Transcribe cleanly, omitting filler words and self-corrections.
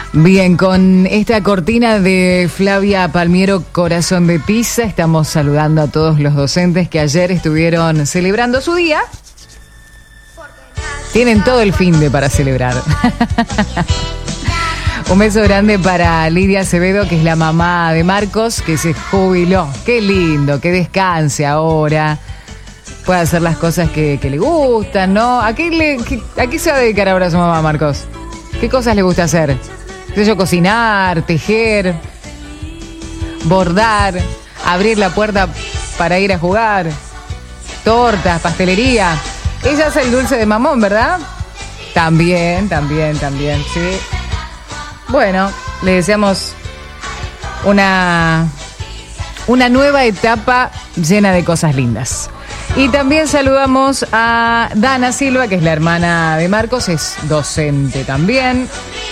Bien, con esta cortina de Flavia Palmiero, Corazón de Tiza, estamos saludando a todos los docentes que ayer estuvieron celebrando su día. Tienen todo el finde para celebrar. Un beso grande para Lidia Acevedo, que es la mamá de Marcos, que se jubiló. Qué lindo, que descanse ahora. Puede hacer las cosas que le gustan, ¿no? ¿A qué se va a dedicar ahora su mamá, Marcos? ¿Qué cosas le gusta hacer? ¿Qué sé yo? Cocinar, tejer, bordar, abrir la puerta para ir a jugar, tortas, pastelería. Ella hace el dulce de mamón, ¿verdad? También, sí. Bueno, le deseamos una nueva etapa llena de cosas lindas. Y también saludamos a Dana Silva, que es la hermana de Marcos, es docente también.